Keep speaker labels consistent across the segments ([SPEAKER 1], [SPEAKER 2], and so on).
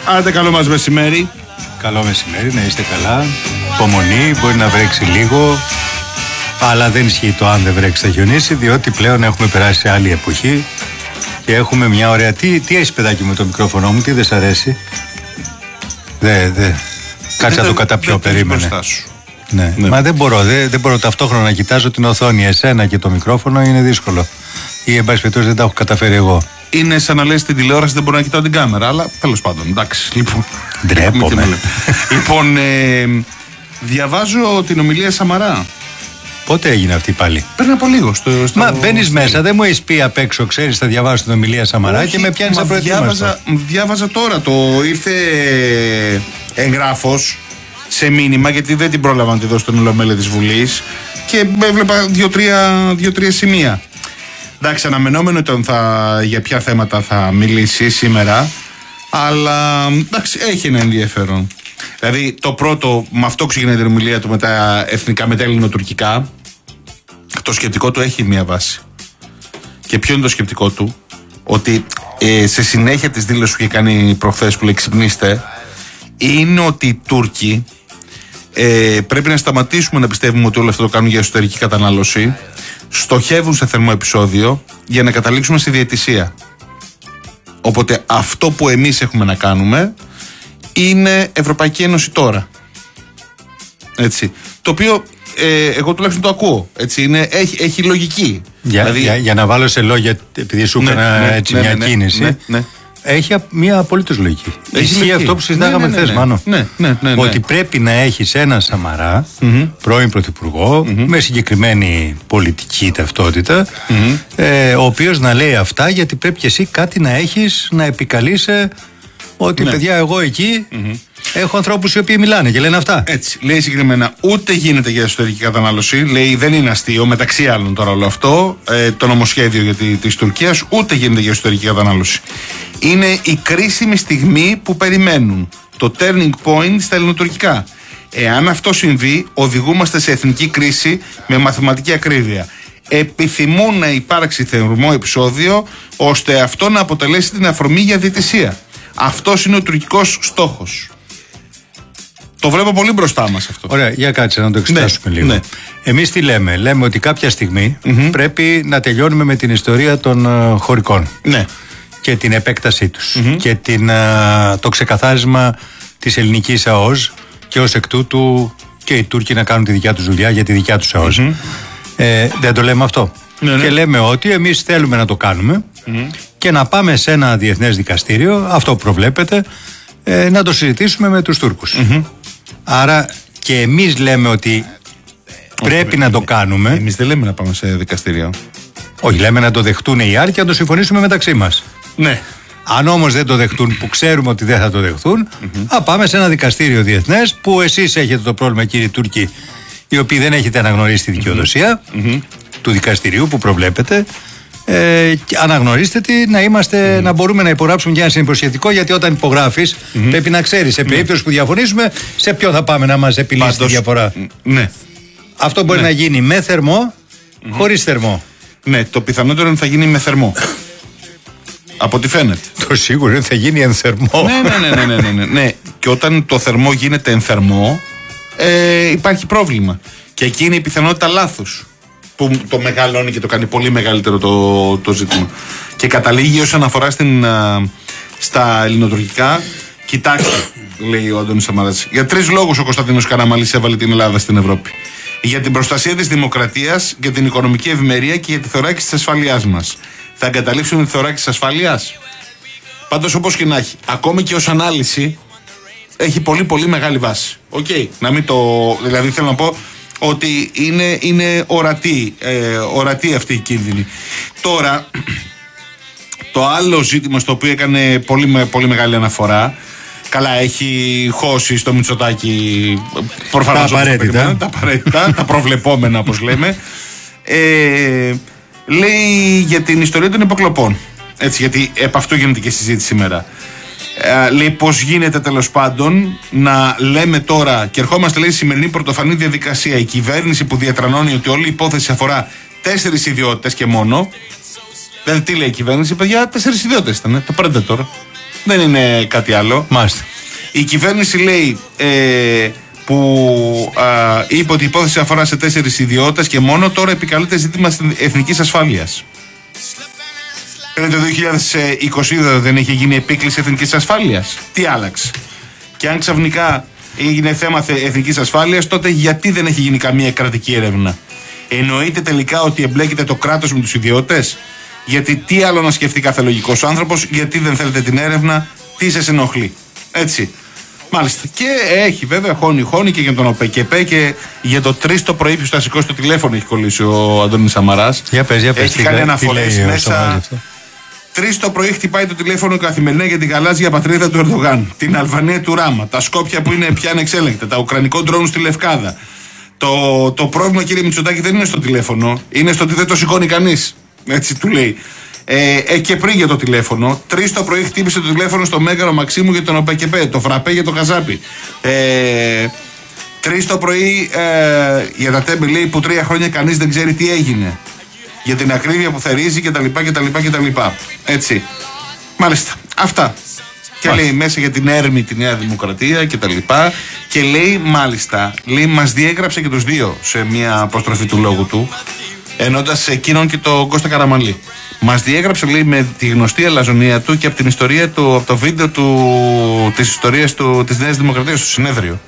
[SPEAKER 1] Άντε, καλό μας μεσημέρι.
[SPEAKER 2] Καλό μεσημέρι, να είστε καλά. Υπομονή, μπορεί να βρέξει λίγο, αλλά δεν ισχύει το αν δεν βρέξει θα χιονίσει, διότι πλέον έχουμε περάσει σε άλλη εποχή και έχουμε μια ωραία. Τι έχεις, παιδάκι, με το μικρόφωνο μου, τι δεν σ' αρέσει? Κάτσε να το καταπιώ, περίμενε. Ναι. Μα δεν μπορώ ταυτόχρονα να κοιτάζω την οθόνη. Εσένα και το μικρόφωνο είναι δύσκολο. Ή εν πάση περιπτώσει δεν τα έχω καταφέρει εγώ.
[SPEAKER 1] Είναι σαν να λες στην τηλεόραση δεν μπορώ να κοιτάω την κάμερα, αλλά τέλος πάντων, εντάξει. Λοιπόν,
[SPEAKER 2] ντρέπομαι.
[SPEAKER 1] Λοιπόν, διαβάζω την ομιλία Σαμαρά.
[SPEAKER 2] Πότε έγινε αυτή πάλι?
[SPEAKER 1] Πριν από λίγο.
[SPEAKER 2] Μα μπαίνεις μέσα, δεν μου έχεις πει απ' έξω, ξέρεις, θα διαβάσω την ομιλία Σαμαρά. Όχι, και με πιάνεις απροετοίμαστο.
[SPEAKER 1] Διάβαζα τώρα, ήρθε εγγράφος σε μήνυμα, γιατί δεν την πρόλαβα να τη δώσω στον Ολομέλεια της Βουλής και έβλεπα δύο-τρία σημεία. Εντάξει, αναμενόμενο ήταν για ποια θέματα θα μιλήσει σήμερα, αλλά εντάξει, έχει ένα ενδιαφέρον. Δηλαδή, το πρώτο, με αυτό ξεκινάει την ομιλία του με τα εθνικά, με τα ελληνοτουρκικά. Το σκεπτικό του έχει μία βάση. Και ποιο είναι το σκεπτικό του? Ότι σε συνέχεια της δήλωσης που είχε κάνει προχθές, που λέει ξυπνήστε, είναι ότι οι Τούρκοι πρέπει να σταματήσουμε να πιστεύουμε ότι όλο αυτό το κάνουν για εσωτερική κατανάλωση. Στοχεύουν σε θερμό επεισόδιο για να καταλήξουμε στη διαιτησία. Οπότε αυτό που εμείς έχουμε να κάνουμε είναι Ευρωπαϊκή Ένωση τώρα. Έτσι. Το οποίο εγώ τουλάχιστον το ακούω. Έτσι, έχει λογική.
[SPEAKER 2] Για να βάλω σε λόγια, επειδή σου έκανα μια κίνηση. Ναι. Έχει μια απολύτως λογική. Ισχύει αυτό που συζητάγαμε χθες, Μάνο. Ότι πρέπει να έχεις έναν Σαμαρά, πρώην πρωθυπουργό, με συγκεκριμένη πολιτική ταυτότητα, ο οποίος να λέει αυτά, γιατί πρέπει και εσύ κάτι να έχεις, να επικαλείσαι ότι παιδιά, εγώ εκεί έχω ανθρώπους οι οποίοι μιλάνε και λένε αυτά.
[SPEAKER 1] Έτσι. Λέει συγκεκριμένα, ούτε γίνεται για εσωτερική κατανάλωση. Λέει, δεν είναι αστείο, μεταξύ άλλων τώρα όλο αυτό, το νομοσχέδιο της Τουρκίας, ούτε γίνεται για εσωτερική κατανάλωση. Είναι η κρίσιμη στιγμή που περιμένουν. Το turning point στα ελληνοτουρκικά. Εάν αυτό συμβεί, οδηγούμαστε σε εθνική κρίση με μαθηματική ακρίβεια. Επιθυμούν να υπάρξει θερμό επεισόδιο, ώστε αυτό να αποτελέσει την αφορμή για διαιτησία. Αυτός είναι ο τουρκικός στόχος. Το βλέπω πολύ μπροστά μας αυτό.
[SPEAKER 2] Ωραία, για κάτσε να το εξετάσουμε λίγο. Ναι. Εμείς τι λέμε? Λέμε ότι κάποια στιγμή πρέπει να τελειώνουμε με την ιστορία των χωρικών. Ναι. Και την επέκτασή τους. Και το ξεκαθάρισμα της ελληνικής ΑΟΣ, και ως εκ τούτου και οι Τούρκοι να κάνουν τη δικιά τους δουλειά για τη δικιά τους ΑΟΣ. Δεν το λέμε αυτό. Ναι. Και λέμε ότι εμείς θέλουμε να το κάνουμε και να πάμε σε ένα διεθνές δικαστήριο, αυτό που προβλέπετε, να το συζητήσουμε με τους Τούρκους. Άρα και εμείς λέμε ότι πρέπει να το κάνουμε.
[SPEAKER 1] Εμείς δεν λέμε να πάμε σε δικαστήριο.
[SPEAKER 2] Όχι, λέμε να το δεχτούν οι άλλοι και να το συμφωνήσουμε μεταξύ μας.
[SPEAKER 1] Ναι.
[SPEAKER 2] Αν όμως δεν το δεχτούν, που ξέρουμε ότι δεν θα το δεχτούν, πάμε σε ένα δικαστήριο διεθνές, που εσείς έχετε το πρόβλημα, κύριοι Τούρκοι, οι οποίοι δεν έχετε αναγνωρίσει τη δικαιοδοσία του δικαστηρίου που προβλέπετε. Αναγνωρίστε τη, να μπορούμε να υπογράψουμε και ένα συνυποσχετικό, γιατί όταν υπογράφεις πρέπει να ξέρεις σε περίπτωση που διαφωνήσουμε σε ποιον θα πάμε να μας επιλύσει τη διαφορά.
[SPEAKER 1] Ναι.
[SPEAKER 2] Αυτό μπορεί να γίνει με θερμό, χωρίς θερμό.
[SPEAKER 1] Ναι, το πιθανότερο είναι θα γίνει με θερμό. Από ό,τι φαίνεται.
[SPEAKER 2] Το σίγουρο είναι θα γίνει εν θερμό.
[SPEAKER 1] Ναι. Και όταν το θερμό γίνεται εν θερμό, υπάρχει πρόβλημα. Και εκεί είναι η πιθανότητα λάθους, που το μεγαλώνει και το κάνει πολύ μεγαλύτερο το ζήτημα. Και καταλήγει όσον αφορά στα ελληνοτουρκικά. Κοιτάξτε, λέει ο Αντώνης Σαμαράς, για 3 λόγους ο Κωνσταντίνος Καραμανλής έβαλε την Ελλάδα στην Ευρώπη. Για την προστασία της δημοκρατίας, για την οικονομική ευημερία και για τη θωράκιση της ασφαλείας μας. Θα εγκαταλείψουμε τη θωράκιση της ασφαλείας? Πάντως, όπως και να έχει, ακόμη και ως ανάλυση, έχει πολύ πολύ μεγάλη βάση. Δηλαδή θέλω να πω ότι είναι ορατή αυτή η κίνδυνη. Τώρα, το άλλο ζήτημα στο οποίο έκανε πολύ μεγάλη αναφορά, καλά, έχει χώσει στο Μητσοτάκη προφανώς τα απαραίτητα, τα προβλεπόμενα όπως λέμε, λέει για την ιστορία των υποκλοπών. Έτσι, γιατί επ' αυτού γίνεται και συζήτηση σήμερα. Λέει πως γίνεται τέλος πάντων να λέμε τώρα, και ερχόμαστε, λέει, σημερινή πρωτοφανή διαδικασία. Η κυβέρνηση που διατρανώνει ότι όλη η υπόθεση αφορά 4 ιδιώτες και μόνο. Δηλαδή, τι λέει η κυβέρνηση, παιδιά, 4 ιδιώτες ήταν, το Predator. Δεν είναι κάτι άλλο.
[SPEAKER 2] Μάλιστα.
[SPEAKER 1] Η κυβέρνηση λέει που είπε ότι η υπόθεση αφορά σε 4 ιδιώτες και μόνο, τώρα επικαλείται ζήτημα εθνικής ασφάλειας. Πριν το 2020 δεν είχε γίνει επίκληση εθνικής ασφάλειας. Τι άλλαξε? Και αν ξαφνικά έγινε θέμα εθνικής ασφάλειας, τότε γιατί δεν έχει γίνει καμία κρατική έρευνα? Εννοείται τελικά ότι εμπλέκεται το κράτος με τους ιδιώτες? Γιατί τι άλλο να σκεφτεί κάθε λογικός άνθρωπος? Γιατί δεν θέλετε την έρευνα? Τι σας ενοχλεί? Έτσι. Μάλιστα. Και έχει βέβαια χώνει και για τον ΟΠΕΚΕΠΕ και για το 3 το πρωί που θα σηκώσει το τηλέφωνο έχει κολλήσει ο Αντώνης Σαμαράς.
[SPEAKER 2] Για πες,
[SPEAKER 1] έχει κάνει αναφορές μέσα. 3 το πρωί χτυπάει το τηλέφωνο καθημερινά για την γαλάζια πατρίδα του Ερντογάν, την Αλβανία του Ράμα, τα Σκόπια που είναι πια ανεξέλεγκτα, τα ουκρανικό ντρόουν στη Λευκάδα. Το πρόβλημα, κύριε Μητσοτάκη, δεν είναι στο τηλέφωνο, είναι στο ότι δεν το σηκώνει κανείς. Έτσι του λέει. Και πριν για το τηλέφωνο, 3 το πρωί χτύπησε το τηλέφωνο στο Μέγαρο Μαξίμου για τον ΟΠΕΚΕΠΕ, το φραπέ για τον Καζάπι. 3 το πρωί για τα τέμπη, λέει, που 3 χρόνια κανείς δεν ξέρει τι έγινε. Για την ακρίβεια που θερίζει κτλ. Έτσι. Μάλιστα. Αυτά. Και λέει μέσα για την έρμη τη Νέα Δημοκρατία κτλ. Και λέει μάλιστα, λέει, μας διέγραψε και τους δύο σε μια αποστροφή του λόγου του, ενώντας εκείνον και τον Κώστα Καραμανλή. Μας διέγραψε, λέει, με τη γνωστή αλαζονία του και από την ιστορία του, από το βίντεο της ιστορίας της Νέας Δημοκρατίας στο συνέδριο.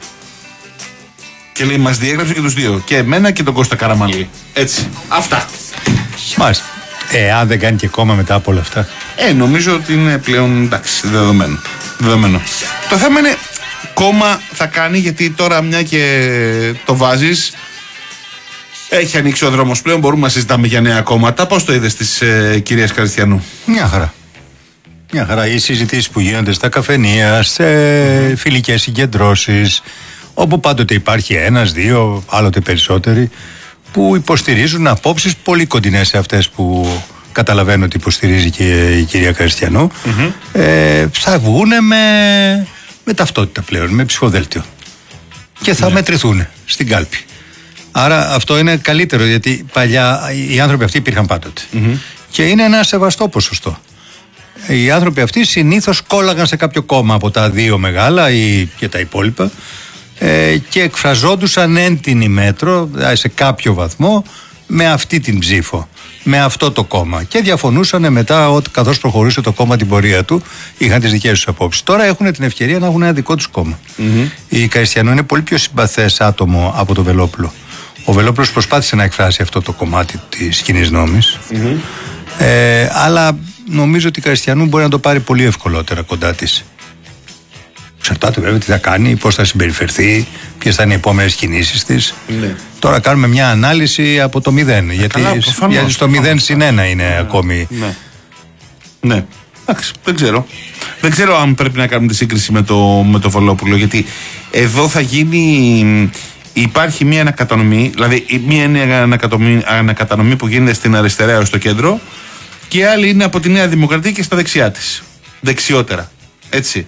[SPEAKER 1] Και λέει, μας διέγραψε και τους δύο. Και εμένα και τον Κώστα Καραμανλή. Έτσι. Αυτά.
[SPEAKER 2] Μάλιστα. Αν δεν κάνει και κόμμα μετά από όλα αυτά.
[SPEAKER 1] Νομίζω ότι είναι πλέον, εντάξει, δεδομένο. Το θέμα είναι, κόμμα θα κάνει, γιατί τώρα μια και το βάζεις, έχει ανοίξει ο δρόμος πλέον, μπορούμε να συζητάμε για νέα κόμματα. Πώς το είδες της κυρίας Καριστιανού?
[SPEAKER 2] Μια χαρά. Οι συζητήσεις που γίνονται στα καφενεία, σε φιλικές συγκεντρώσεις, όπου πάντοτε υπάρχει 1-2, άλλοτε περισσότεροι, που υποστηρίζουν απόψεις πολύ κοντινές σε αυτές που καταλαβαίνω ότι υποστηρίζει και η κυρία Καριστιανού. Θα βγουν με ταυτότητα πλέον, με ψηφοδέλτιο. Και θα μετρηθούν στην κάλπη. Άρα αυτό είναι καλύτερο, γιατί παλιά οι άνθρωποι αυτοί υπήρχαν πάντοτε. Και είναι ένα σεβαστό ποσοστό. Οι άνθρωποι αυτοί συνήθως κόλλαγαν σε κάποιο κόμμα από τα 2 μεγάλα ή και τα υπόλοιπα, και εκφραζόντουσαν έντινη μέτρο σε κάποιο βαθμό με αυτή την ψήφο, με αυτό το κόμμα, και διαφωνούσαν μετά ότι καθώς προχωρούσε το κόμμα την πορεία του, είχαν τις δικές τους απόψεις. Τώρα έχουν την ευκαιρία να έχουν ένα δικό τους κόμμα. Η Καριστιανού είναι πολύ πιο συμπαθές άτομο από το Βελόπουλο. Ο Βελόπουλος προσπάθησε να εκφράσει αυτό το κομμάτι της κοινής νόμης, αλλά νομίζω ότι η Καριστιανού μπορεί να το πάρει πολύ ευκολότερα κοντά της. Εξαρτάται βέβαια τι θα κάνει, πώς θα συμπεριφερθεί, ποιες θα είναι οι επόμενες κινήσεις της. Ναι. Τώρα κάνουμε μια ανάλυση από το 0. Γιατί στο 0-1 είναι ακόμη.
[SPEAKER 1] Ναι. Εντάξει, δεν ξέρω. Δεν ξέρω αν πρέπει να κάνουμε τη σύγκριση με το Βελόπουλο, γιατί εδώ θα γίνει. Υπάρχει μια ανακατανομή, δηλαδή μια είναι ανακατανομή που γίνεται στην αριστερά έως το κέντρο, και άλλη είναι από τη Νέα Δημοκρατία και στα δεξιά της. Δεξιότερα. Έτσι.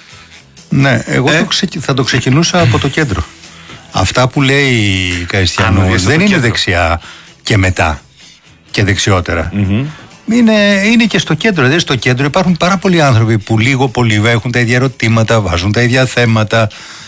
[SPEAKER 2] Ναι, εγώ θα το ξεκινούσα από το κέντρο. Αυτά που λέει η Καριστιανού δεν είναι δεξιά και μετά και δεξιότερα. Είναι και στο κέντρο. Δηλαδή στο κέντρο υπάρχουν πάρα πολλοί άνθρωποι που λίγο πολύ έχουν τα ίδια ερωτήματα, βάζουν τα ίδια θέματα,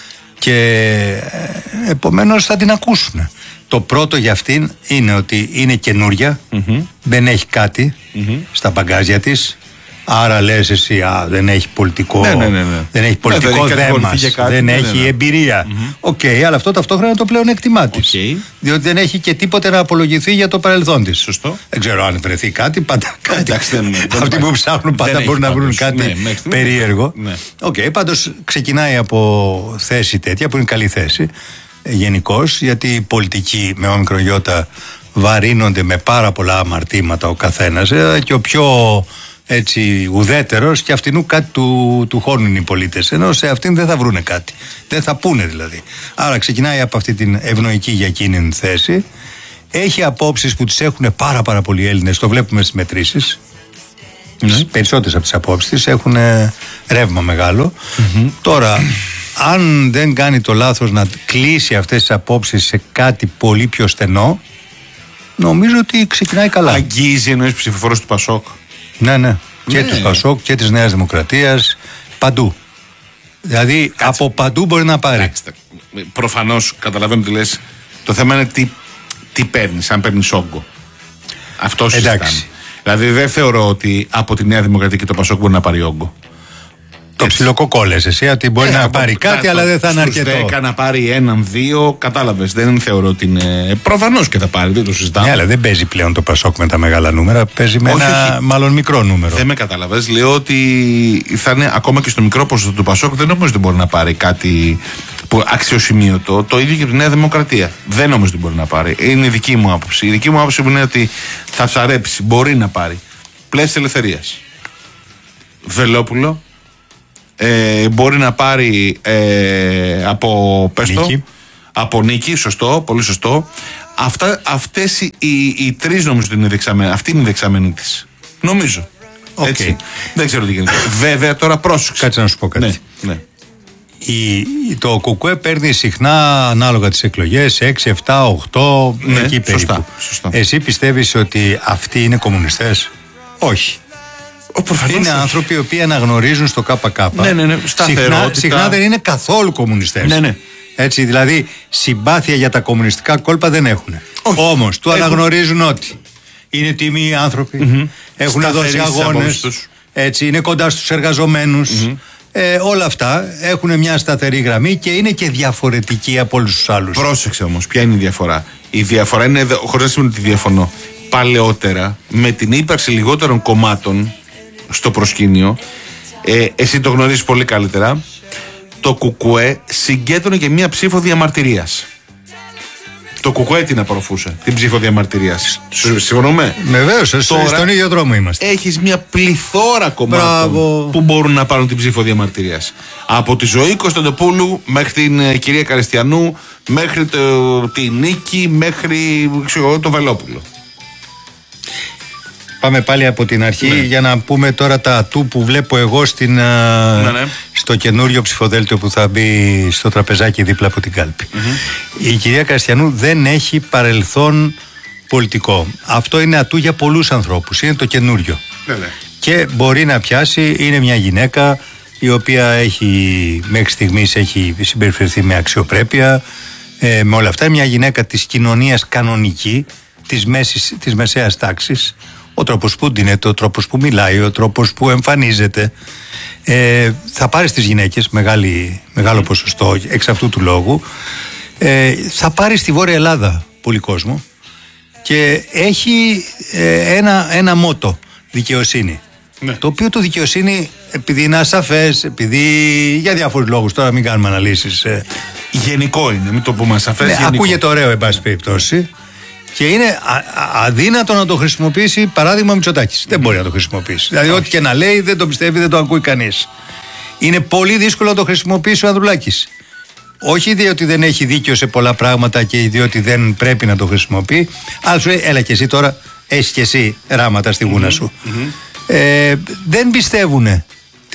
[SPEAKER 2] και επομένως θα την ακούσουν. Το πρώτο για αυτήν είναι ότι είναι καινούρια, δεν έχει κάτι στα μπαγκάζια της. Άρα λες εσύ, δεν έχει πολιτικό, δεν έχει πολιτικό δέμας, δεν έχει εμπειρία. Αλλά αυτό ταυτόχρονα είναι το πλεονέκτημά της. Διότι δεν έχει και τίποτε να απολογηθεί για το παρελθόν της.
[SPEAKER 1] Σωστό.
[SPEAKER 2] Δεν ξέρω αν βρεθεί κάτι, πάντα κάτι. Αυτοί που ψάχνουν πάντα μπορούν να βρουν κάτι περίεργο. Πάντως ξεκινάει από θέση τέτοια, που είναι καλή θέση γενικώς, γιατί οι πολιτικοί με όμικρον βαρύνονται με πάρα πολλά αμαρτήματα ο καθένας, και ο πιο έτσι ουδέτερος, και αυτινού κάτι του χώνουν οι πολίτες, ενώ σε αυτήν δεν θα βρούνε κάτι, δεν θα πούνε δηλαδή. Άρα ξεκινάει από αυτή την ευνοϊκή για εκείνη θέση, έχει απόψεις που τις έχουν πάρα πολλοί Έλληνες, το βλέπουμε στις μετρήσεις. Περισσότερες από τις απόψεις της έχουν ρεύμα μεγάλο. Τώρα, αν δεν κάνει το λάθος να κλείσει αυτές τις απόψεις σε κάτι πολύ πιο στενό, νομίζω ότι ξεκινάει καλά.
[SPEAKER 1] Αγγίζει, εννοείς, ψηφοφόρος του Πασόκ?
[SPEAKER 2] Ναι. Και του Πασόκ και της Νέας Δημοκρατίας. Παντού. Δηλαδή από παντού μπορεί να πάρει.
[SPEAKER 1] Προφανώς καταλαβαίνω τι λες. Το θέμα είναι τι παίρνεις, αν παίρνεις όγκο. Αυτό συζητάμε. Δηλαδή δεν θεωρώ ότι από τη Νέα Δημοκρατία και το Πασόκ μπορεί να πάρει όγκο.
[SPEAKER 2] Το ψιλοκοκόλες εσύ ότι μπορεί να πάρει κάτι, αλλά δεν θα είναι αρκετό.
[SPEAKER 1] 10 να πάρει 1-2, κατάλαβες. Δεν θεωρώ ότι είναι. Προφανώς και θα πάρει, δεν το συζητάμε.
[SPEAKER 2] Ναι, αλλά δεν παίζει πλέον το Πασόκ με τα μεγάλα νούμερα. Παίζει με ένα μάλλον μικρό νούμερο.
[SPEAKER 1] Δεν με κατάλαβες. Λέω ότι θα είναι ακόμα και στο μικρό ποσοστό του Πασόκ. Δεν νομίζω ότι μπορεί να πάρει κάτι που αξιοσημείωτο. Το ίδιο και από τη Νέα Δημοκρατία. Δεν νομίζω ότι μπορεί να πάρει. Είναι η δική μου άποψη. Η δική μου άποψη είναι ότι θα ψαρέψει. Μπορεί να πάρει. Πλαίσιο ελευθερίας. Βελόπουλο. Μπορεί να πάρει από Νίκη. Από Νίκη, σωστό, πολύ σωστό. Αυτές οι τρεις νομίζω ότι είναι δεξαμένοι. Αυτή είναι η δεξαμένη της. Νομίζω. Okay. Έτσι. Δεν ξέρω τι γίνεται. Βέβαια τώρα πρόσεξε.
[SPEAKER 2] Κάτσε να σου πω κάτι.
[SPEAKER 1] Ναι.
[SPEAKER 2] Το ΚΚΕ παίρνει συχνά ανάλογα τις εκλογές 6, 7, 8 εκεί περίπου. Σωστά. Εσύ πιστεύεις ότι αυτοί είναι κομμουνιστές? Όχι. Είναι άνθρωποι οι οποίοι αναγνωρίζουν στο ΚΚ.
[SPEAKER 1] Ναι.
[SPEAKER 2] Συχνά δεν είναι καθόλου κομμουνιστές.
[SPEAKER 1] Ναι.
[SPEAKER 2] Έτσι, δηλαδή συμπάθεια για τα κομμουνιστικά κόλπα δεν έχουν. Όμως του αναγνωρίζουν ότι είναι τίμιοι άνθρωποι, έχουν δώσει αγώνες, έτσι, είναι κοντά στους εργαζομένους. Όλα αυτά έχουν μια σταθερή γραμμή και είναι και διαφορετικοί από όλους τους άλλους.
[SPEAKER 1] Πρόσεξε όμως, ποια είναι η διαφορά? Η διαφορά είναι, χωρίς να σημαίνει ότι διαφωνώ, παλαιότερα με την ύπαρξη λιγότερων κομμάτων στο προσκήνιο, εσύ το γνωρίζεις πολύ καλύτερα, το ΚΚΕ συγκέντρωνε και μία ψήφο διαμαρτυρίας. Το ΚΚΕ την απορροφούσε, την ψήφο διαμαρτυρίας. Συμφωνούμε?
[SPEAKER 2] Βεβαίως, στον ίδιο δρόμο είμαστε.
[SPEAKER 1] Έχεις μία πληθώρα κομμάτων που μπορούν να πάρουν την ψήφο διαμαρτυρίας. Από τη Ζωή Κωνσταντοπούλου μέχρι την κυρία Καριστιανού, μέχρι τη Νίκη, μέχρι το Βελόπουλο.
[SPEAKER 2] Πάμε πάλι από την αρχή για να πούμε τώρα τα ατού που βλέπω εγώ στο καινούριο ψηφοδέλτιο που θα μπει στο τραπεζάκι δίπλα από την κάλπη. Η κυρία Καριστιανού δεν έχει παρελθόν πολιτικό. Αυτό είναι ατού για πολλούς ανθρώπους. Είναι το καινούριο. Και μπορεί να πιάσει, είναι μια γυναίκα η οποία μέχρι στιγμής έχει συμπεριφερθεί με αξιοπρέπεια, με όλα αυτά. Είναι μια γυναίκα της κοινωνίας κανονική, της μεσαίας τάξης. Ο τρόπος που ντύνεται, ο τρόπος που μιλάει, ο τρόπος που εμφανίζεται, θα πάρει στις γυναίκες μεγάλο ποσοστό εξ αυτού του λόγου. Θα πάρει στη Βόρεια Ελλάδα πολύ κόσμο και έχει ένα μότο, δικαιοσύνη. Το οποίο το δικαιοσύνη, επειδή είναι ασαφές, επειδή για διάφορους λόγους, τώρα μην κάνουμε αναλύσεις.
[SPEAKER 1] Γενικό είναι, μην το πούμε ασαφές.
[SPEAKER 2] Ακούγεται ωραίο, εν πάση περιπτώσει. Και είναι αδύνατο να το χρησιμοποιήσει, παράδειγμα, Μητσοτάκης. Δεν μπορεί να το χρησιμοποιήσει. Δηλαδή, ό,τι και να λέει, δεν το πιστεύει, δεν το ακούει κανείς. Είναι πολύ δύσκολο να το χρησιμοποιήσει ο Ανδρουλάκης. Όχι διότι δεν έχει δίκιο σε πολλά πράγματα και διότι δεν πρέπει να το χρησιμοποιεί. Αλλά σου λέει, έλα και εσύ τώρα, έχεις και εσύ ράματα στη γούνα σου. Δεν πιστεύουν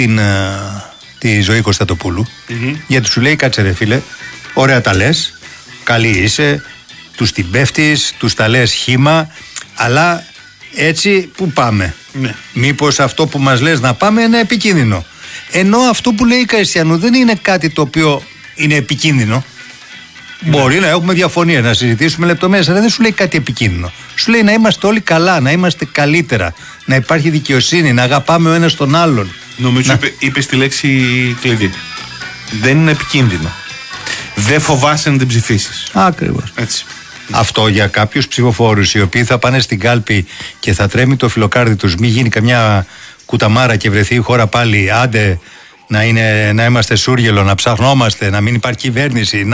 [SPEAKER 2] τη Ζωή Κωνσταντοπούλου, γιατί σου λέει, κάτσε ρε φίλε, ωραία τα λες, καλή είσαι. Τους την πέφτεις, τους τα λες χύμα, αλλά έτσι που πάμε? Μήπως αυτό που μας λες να πάμε είναι επικίνδυνο? Ενώ αυτό που λέει η Καριστιανού δεν είναι κάτι το οποίο είναι επικίνδυνο. Μπορεί να έχουμε διαφωνία, να συζητήσουμε λεπτομέρειες, αλλά δεν σου λέει κάτι επικίνδυνο. Σου λέει να είμαστε όλοι καλά, να είμαστε καλύτερα, να υπάρχει δικαιοσύνη, να αγαπάμε ο ένας τον άλλον.
[SPEAKER 1] Νομίζω είπε τη λέξη κλειδί. Δεν είναι επικίνδυνο. Δεν φοβάσαι να την ψηφίσεις.
[SPEAKER 2] Ακριβώς.
[SPEAKER 1] Έτσι.
[SPEAKER 2] Αυτό για κάποιους ψηφοφόρους οι οποίοι θα πάνε στην κάλπη και θα τρέμει το φιλοκάρδι τους, μην γίνει καμιά κουταμάρα και βρεθεί η χώρα πάλι, άντε να είμαστε σούργελο, να ψαχνόμαστε, να μην υπάρχει κυβέρνηση,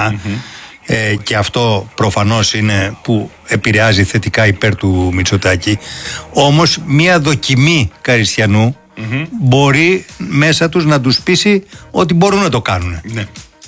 [SPEAKER 2] και αυτό προφανώς είναι που επηρεάζει θετικά υπέρ του Μητσοτάκη. Όμως μια δοκιμή Καριστιανού μπορεί μέσα τους να τους πείσει ότι μπορούν να το κάνουν.
[SPEAKER 1] Ναι.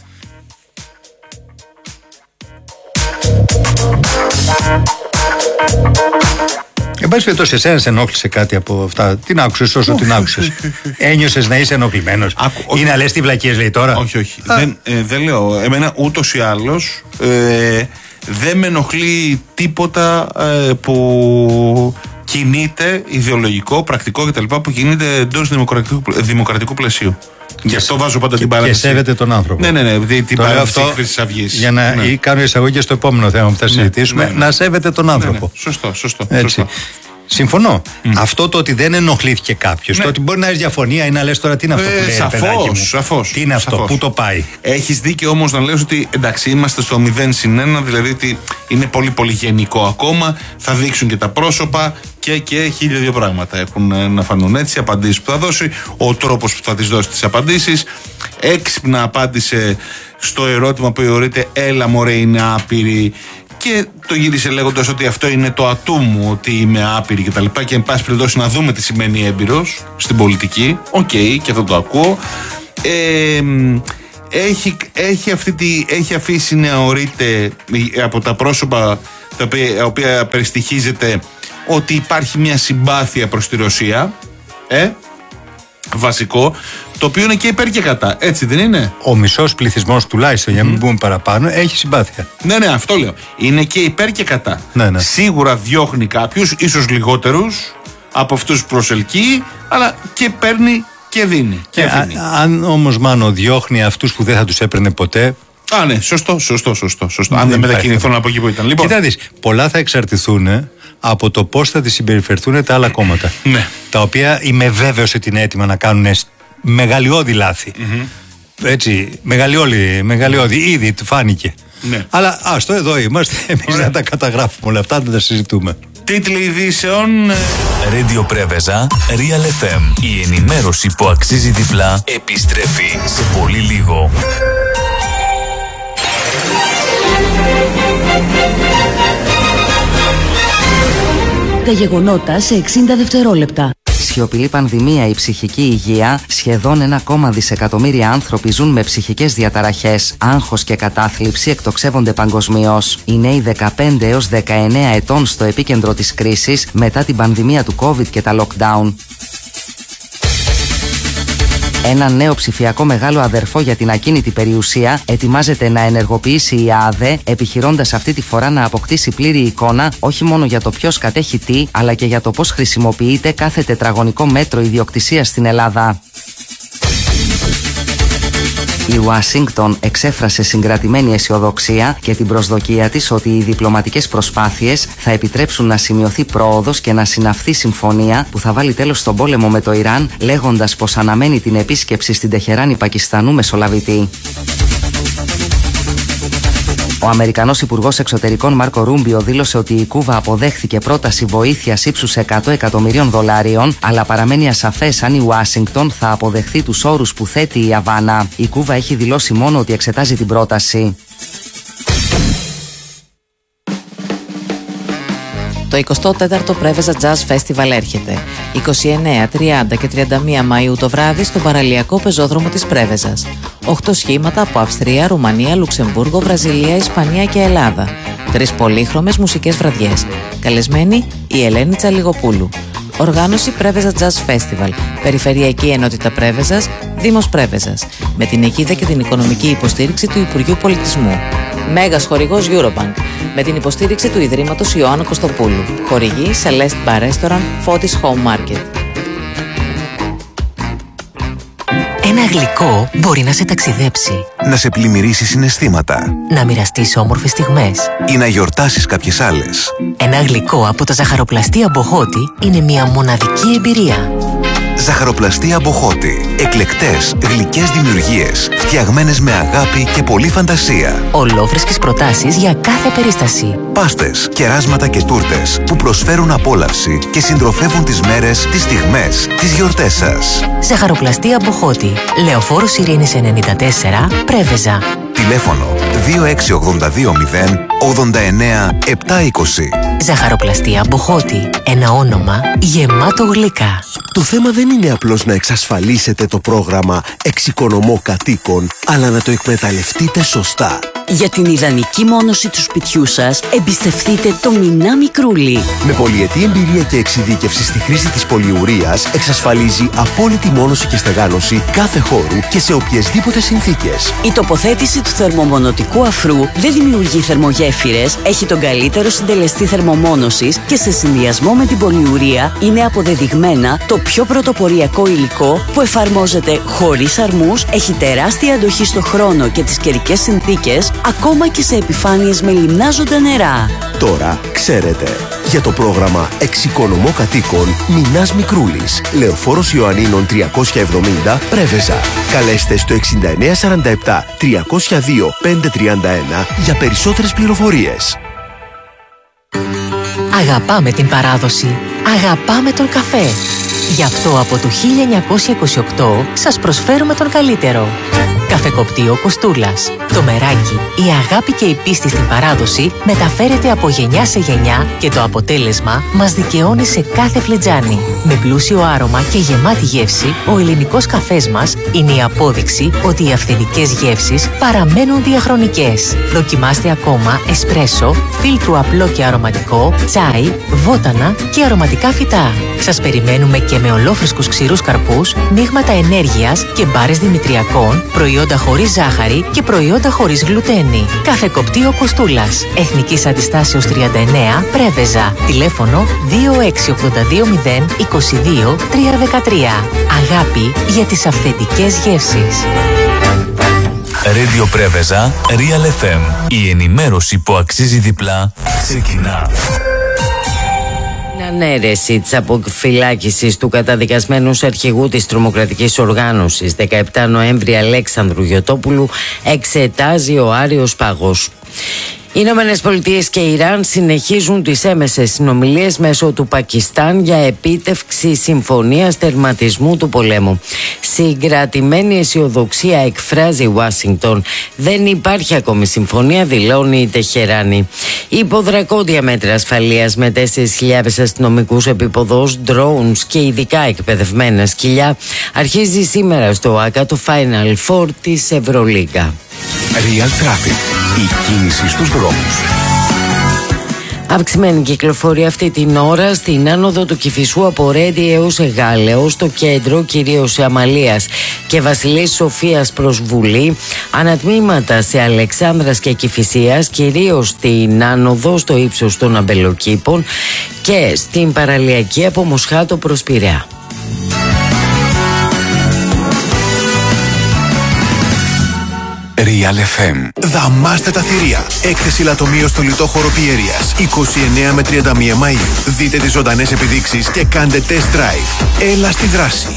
[SPEAKER 2] Εν πάση περιπτώσει, εσένα σε ενόχλησε κάτι από αυτά? Την άκουσες όσο την άκουσες? Ένιωσες να είσαι ενοχλημένος ή να λες τι βλακίες λέει τώρα?
[SPEAKER 1] Όχι. Δεν λέω. Εμένα ούτως ή άλλως δεν με ενοχλεί τίποτα που κινείται ιδεολογικό, πρακτικό κτλ. Που κινείται εντός δημοκρατικού πλαισίου. Γι' αυτό βάζω πάντα την παρένθεση.
[SPEAKER 2] Και σέβεται τον άνθρωπο.
[SPEAKER 1] Ναι, την παρένθεση της Χρυσής Αυγής.
[SPEAKER 2] Για να κάνω εισαγωγή στο επόμενο θέμα που θα συζητήσουμε, να σέβεται τον άνθρωπο.
[SPEAKER 1] Σωστό.
[SPEAKER 2] Συμφωνώ. Αυτό το ότι δεν ενοχλήθηκε κάποιος, το ότι μπορεί να έχει διαφωνία ή να λες τώρα τι είναι αυτό που λέει, παιδάκι μου.
[SPEAKER 1] Σαφώς.
[SPEAKER 2] Τι είναι αυτό, πού το πάει.
[SPEAKER 1] Έχεις δίκιο όμως να λες ότι εντάξει, είμαστε στο 0-1, δηλαδή ότι είναι πολύ πολύ γενικό ακόμα. Θα δείξουν και τα πρόσωπα και 1002 πράγματα έχουν να φανούν έτσι. Οι απαντήσεις που θα δώσει, ο τρόπος που θα τις δώσει τις απαντήσεις. Έξυπνα απάντησε στο ερώτημα που θεωρείται έλα μωρέ είναι άπειρη. Και το γύρισε λέγοντας ότι αυτό είναι το ατού μου, ότι είμαι άπειρη κτλ. Και εν πάση περιπτώσει να δούμε τι σημαίνει έμπειρος στην πολιτική. Οκ, και αυτό το ακούω. Έχει αφήσει να ορείται από τα πρόσωπα τα οποία περιστοιχίζεται ότι υπάρχει μια συμπάθεια προς τη Ρωσία. Βασικό, το οποίο είναι και υπέρ και κατά, έτσι δεν είναι?
[SPEAKER 2] Ο μισός πληθυσμός τουλάχιστον, για να μην πούμε παραπάνω, έχει συμπάθεια.
[SPEAKER 1] Ναι, αυτό λέω. Είναι και υπέρ και κατά.
[SPEAKER 2] Ναι.
[SPEAKER 1] Σίγουρα διώχνει κάποιους, ίσως λιγότερους από αυτούς που προσελκύει, αλλά και παίρνει και δίνει.
[SPEAKER 2] Αν όμως Μάνο διώχνει αυτούς που δεν θα τους έπαιρνε ποτέ.
[SPEAKER 1] Ναι, σωστό. Αν δεν μετακινηθούν από εκεί που ήταν. Λοιπόν.
[SPEAKER 2] Κοίτα δεις, πολλά θα εξαρτηθούν από το πώς θα τις συμπεριφερθούν τα άλλα κόμματα.
[SPEAKER 1] Ναι.
[SPEAKER 2] Τα οποία είμαι βέβαιος ότι είναι έτοιμα να κάνουν μεγαλειώδη λάθη. Έτσι, μεγαλειώδη, ήδη φάνηκε.
[SPEAKER 1] Ναι.
[SPEAKER 2] Αλλά άστο, εδώ είμαστε εμείς να τα καταγράφουμε όλα αυτά, να τα συζητούμε.
[SPEAKER 1] Τίτλοι ειδήσεων.
[SPEAKER 3] Radio Πρέβεζα, Real FM. Η ενημέρωση που αξίζει διπλά επιστρέφει σε πολύ λίγο.
[SPEAKER 4] Τα γεγονότα σε 60 δευτερόλεπτα.
[SPEAKER 5] Σιωπηλή πανδημία, η ψυχική υγεία. Σχεδόν 1,2 δισεκατομμύρια άνθρωποι ζουν με ψυχικές διαταραχές. Άγχος και κατάθλιψη εκτοξεύονται παγκοσμίως. Οι νέοι 15 έως 19 ετών στο επίκεντρο της κρίσης μετά την πανδημία του COVID και τα lockdown. Ένα νέο ψηφιακό μεγάλο αδερφό για την ακίνητη περιουσία ετοιμάζεται να ενεργοποιήσει η ΑΔΕ, επιχειρώντας αυτή τη φορά να αποκτήσει πλήρη εικόνα όχι μόνο για το ποιος κατέχει τι, αλλά και για το πώς χρησιμοποιείται κάθε τετραγωνικό μέτρο ιδιοκτησίας στην Ελλάδα. Η Ουάσιγκτον εξέφρασε συγκρατημένη αισιοδοξία και την προσδοκία της ότι οι διπλωματικές προσπάθειες θα επιτρέψουν να σημειωθεί πρόοδος και να συναυθεί συμφωνία που θα βάλει τέλος στον πόλεμο με το Ιράν, λέγοντας πως αναμένει την επίσκεψη στην Τεχεράνη Πακιστανού μεσολαβητή. Ο Αμερικανός Υπουργός Εξωτερικών Μάρκο Ρούμπιο δήλωσε ότι η Κούβα αποδέχθηκε πρόταση βοήθειας ύψους $100 εκατομμυρίων, αλλά παραμένει ασαφές αν η Ουάσιγκτον θα αποδεχθεί τους όρους που θέτει η Αβάνα. Η Κούβα έχει δηλώσει μόνο ότι εξετάζει την πρόταση.
[SPEAKER 6] Το 24ο Πρέβεζα Jazz Festival έρχεται 29, 30 και 31 Μαΐου το βράδυ στον παραλιακό πεζόδρομο της Πρέβεζας. 8 σχήματα από Αυστρία, Ρουμανία, Λουξεμβούργο, Βραζιλία, Ισπανία και Ελλάδα. 3 πολύχρωμες μουσικές βραδιές. Καλεσμένη η Ελένη Τσαλιγοπούλου. Οργάνωση Πρέβεζα Jazz Festival. Περιφερειακή Ενότητα Πρέβεζας, Δήμος Πρέβεζας. Με την αιγίδα και την οικονομική υποστήριξη του Υπουργείου Πολιτισμού. Μέγας χορηγός Eurobank. Με την υποστήριξη του Ιδρύματος Ιωάννου Κωστοπούλου. Χορηγή Celeste Bar Restaurant, Fotis Home Market.
[SPEAKER 7] Ένα γλυκό μπορεί να σε ταξιδέψει,
[SPEAKER 8] να σε πλημμυρίσει συναισθήματα,
[SPEAKER 7] να μοιραστείς όμορφες στιγμές
[SPEAKER 8] ή να γιορτάσεις κάποιες άλλες.
[SPEAKER 7] Ένα γλυκό από τα ζαχαροπλαστεία Μποχώτη είναι μια μοναδική εμπειρία.
[SPEAKER 8] Ζαχαροπλαστεία Μποχώτη. Εκλεκτές, γλυκές δημιουργίες, φτιαγμένες με αγάπη και πολλή φαντασία.
[SPEAKER 7] Ολόφρεσκες προτάσεις για κάθε περίσταση.
[SPEAKER 8] Πάστες, κεράσματα και τούρτες που προσφέρουν απόλαυση και συντροφεύουν τις μέρες, τις στιγμές, τις γιορτές σας.
[SPEAKER 7] Ζαχαροπλαστεία Μποχώτη. Λεωφόρος Ειρήνης 94, Πρέβεζα.
[SPEAKER 8] Τηλέφωνο 2682 89 720.
[SPEAKER 7] Ζαχαροπλαστεία Μποχώτη. Ένα όνομα γεμάτο γλυκά.
[SPEAKER 9] Το θέμα δεν είναι απλώς να εξασφαλίσετε το πρόγραμμα Εξοικονομώ Κατοίκων, αλλά να το εκμεταλλευτείτε σωστά.
[SPEAKER 10] Για την ιδανική μόνωση του σπιτιού σας, εμπιστευτείτε το Μινά Μικρούλι.
[SPEAKER 9] Με πολυετή εμπειρία και εξειδίκευση στη χρήση της πολυουρίας, εξασφαλίζει απόλυτη μόνωση και στεγάνωση κάθε χώρου και σε οποιασδήποτε συνθήκες.
[SPEAKER 10] Η τοποθέτηση του θερμομονωτικού αφρού δεν δημιουργεί θερμογέφυρες, έχει τον καλύτερο συντελεστή θερμομόνωσης και σε συνδυασμό με την πολυουρία είναι αποδεδειγμένα το πιο πρωτοποριακό υλικό που εφαρμόζεται χωρίς αρμούς, έχει τεράστια αντοχή στο χρόνο και τις καιρικές συνθήκες, ακόμα και σε επιφάνειες με λιμνάζοντα νερά.
[SPEAKER 9] Τώρα ξέρετε. Για το πρόγραμμα Εξοικονομώ Κατοίκων Μινάς Μικρούλης, Λεωφόρος Ιωαννίνων 370, Πρέβεζα. Καλέστε στο 6947 302 531 για περισσότερες πληροφορίες.
[SPEAKER 7] Αγαπάμε την παράδοση. Αγαπάμε τον καφέ. Γι' αυτό από το 1928 σας προσφέρουμε τον καλύτερο. Καφεκοπτείο Κοστούλας. Το μεράκι, η αγάπη και η πίστη στην παράδοση μεταφέρεται από γενιά σε γενιά και το αποτέλεσμα μας δικαιώνει σε κάθε φλιτζάνι. Με πλούσιο άρωμα και γεμάτη γεύση, ο ελληνικός καφές μας είναι η απόδειξη ότι οι αυθεντικές γεύσεις παραμένουν διαχρονικές. Δοκιμάστε ακόμα εσπρέσο, φίλτρου απλό και αρωματικό, τσάι, βότανα και αρωματικά φυτά. Σας περιμένουμε και με ολόφρεσκους ξηρούς καρπούς, μείγματα ενέργειας και μπάρες δημητριακών, προϊόντα χωρίς ζάχαρη και προϊόντα χωρίς γλουτένη. Καφεκοπτείο Κοστούλας. Εθνικής Αντιστάσεως 39, Πρέβεζα. Τηλέφωνο 26820 22 313. Αγάπη για τις αυθεντικές γεύσεις.
[SPEAKER 3] Radio Πρέβεζα, Real FM. Η ενημέρωση που αξίζει διπλά ξεκινά.
[SPEAKER 11] Ανέρεση της αποφυλάκησης του καταδικασμένου αρχηγού της τρομοκρατικής οργάνωσης 17 Νοέμβρη Αλέξανδρου Γιωτόπουλου εξετάζει ο Άριος Πάγος. Οι Ηνωμένες Πολιτείες και η Ιράν συνεχίζουν τις έμεσες συνομιλίες μέσω του Πακιστάν για επίτευξη συμφωνίας τερματισμού του πολέμου. Συγκρατημένη αισιοδοξία εκφράζει η Ουάσιγκτον. Δεν υπάρχει ακόμη συμφωνία, δηλώνει η Τεχεράνη. Υπό δρακόντια μέτρα ασφαλείας με 4.000 αστυνομικούς επίποδος, drones και ειδικά εκπαιδευμένα σκυλιά αρχίζει σήμερα στο ΆΚΑ το Final Four της Ευρωλίγκα.
[SPEAKER 8] Real Traffic. Η κίνηση στους δρόμους.
[SPEAKER 11] Αυξημένη κυκλοφορία αυτή την ώρα στην άνοδο του Κηφισού από Ρέντι έως Εγάλεο, στο κέντρο κυρίως σε Αμαλίας και Βασιλής Σοφίας προς Βουλή, ανατμήματα σε Αλεξάνδρας και Κηφισίας, κυρίως στην άνοδο στο ύψος των Αμπελοκήπων και στην παραλιακή από Μοσχάτο προς Πειραιά.
[SPEAKER 8] Real FM. Δαμάστε τα θηρία. Έκθεση λατομείο στο λιτό χώρο Πιέρειας. 29 με 31 Μαΐου. Δείτε τις ζωντανές επιδείξεις και κάντε test drive. Έλα στη δράση.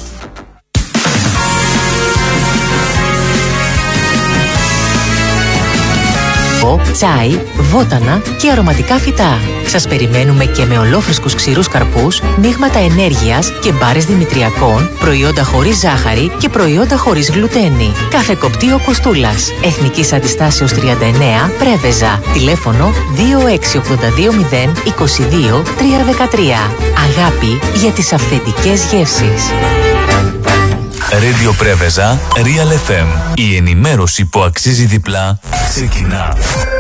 [SPEAKER 7] Τσάι, βότανα και αρωματικά φυτά. Σας περιμένουμε και με ολόφρεσκους ξηρούς καρπούς, μείγματα ενέργειας και μπάρες δημητριακών, προϊόντα χωρίς ζάχαρη και προϊόντα χωρίς γλουτένη. Καφεκοπτείο Κοστούλας. Εθνικής Αντιστάσεως 39, Πρέβεζα. Τηλέφωνο 26820 22 313. Αγάπη για τις αυθεντικές γεύσεις.
[SPEAKER 3] Radio Πρέβεζα, Real FM. Η ενημέρωση που αξίζει διπλά ξεκινά.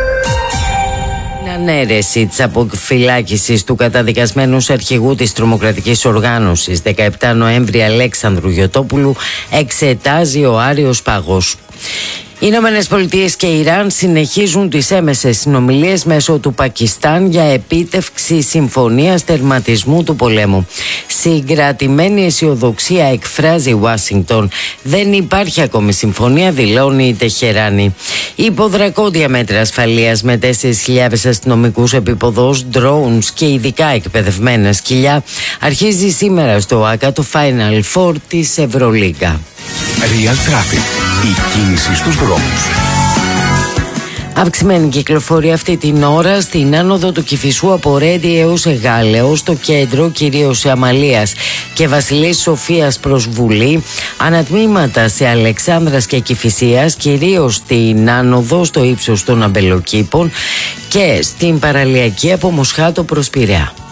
[SPEAKER 11] Ανέρεση της αποφυλάκησης του καταδικασμένου αρχηγού της τρομοκρατικής οργάνωσης 17 Νοέμβρη Αλέξανδρου Γιωτόπουλου εξετάζει ο Άριος Πάγος. Οι Ηνωμένες Πολιτείες και η Ιράν συνεχίζουν τις έμεσες συνομιλίες μέσω του Πακιστάν για επίτευξη συμφωνίας τερματισμού του πολέμου. Συγκρατημένη αισιοδοξία εκφράζει η Ουάσιγκτον. Δεν υπάρχει ακόμη συμφωνία, δηλώνει η Τεχεράνη. Υπό δρακόντια μέτρα ασφαλείας με 4.000 αστυνομικούς επίποδος, drones και ειδικά εκπαιδευμένα σκυλιά αρχίζει σήμερα στο ΆΚΑ το Final Four της Ευρωλίγκα.
[SPEAKER 8] Real Traffic. Η κίνηση στους δρόμους.
[SPEAKER 11] Αυξημένη κυκλοφορία αυτή την ώρα στην άνοδο του Κηφισού από Ρέντι έως Εγάλεο, στο κέντρο κυρίως σε Αμαλίας και Βασιλής Σοφίας προς Βουλή, ανατμήματα σε Αλεξάνδρας και Κηφισίας, κυρίως στην άνοδο στο ύψος των Αμπελοκήπων και στην παραλιακή από Μοσχάτο προς Πειραιά.